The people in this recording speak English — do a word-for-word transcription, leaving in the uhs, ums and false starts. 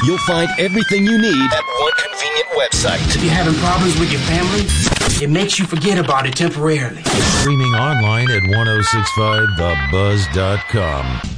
You'll find everything you need at one convenient website. If you're having problems with your family, it makes you forget about it temporarily. Streaming online at ten sixty-five the buzz dot com.